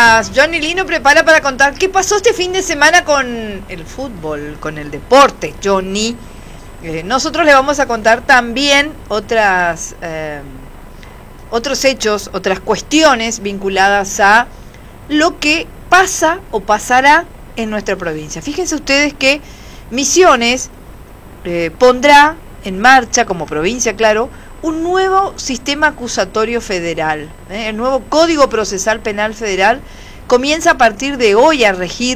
mientras Johnny Lino prepara para contar qué pasó este fin de semana con el fútbol, con el deporte, Johnny, nosotros le vamos a contar también otros hechos, otras cuestiones vinculadas a lo que pasa o pasará en nuestra provincia. Fíjense ustedes que Misiones pondrá en marcha, como provincia, claro, un nuevo sistema acusatorio federal. El nuevo Código Procesal Penal Federal comienza a partir de hoy a regir